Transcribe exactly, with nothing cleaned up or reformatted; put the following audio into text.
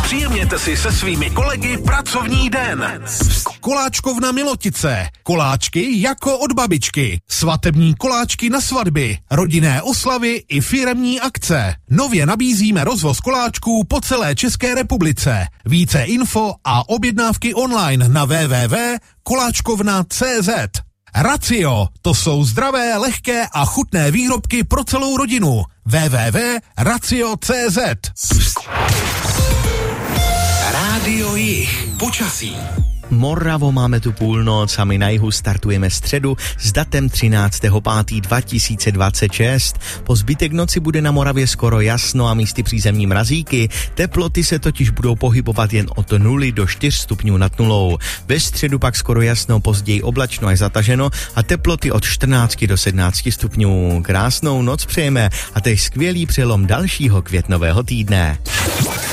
Zpříjemněte si se svými kolegy pracovní den. Koláčkovna Milotice. Koláčky jako od babičky. Svatební koláčky na svatby, rodinné oslavy i firemní akce. Nově nabízíme rozvoz koláčků po celé České republice. Více info a objednávky online na w w w tečka koláčkovna tečka c z. Racio, to jsou zdravé, lehké a chutné výrobky pro celou rodinu. w w w tečka racio tečka c z. Rádio Jih. Počasí. Moravo, máme tu půlnoc a my na jihu startujeme středu s datem třináctého pátého dva tisíce dvacet šest. Po zbytek noci bude na Moravě skoro jasno a místy přízemní mrazíky. Teploty se totiž budou pohybovat jen od nuly do čtyř stupňů nad nulou. Ve středu pak skoro jasno, později oblačno až zataženo a teploty od čtrnácti do sedmnácti stupňů. Krásnou noc přejeme a teď skvělý přelom dalšího květnového týdne.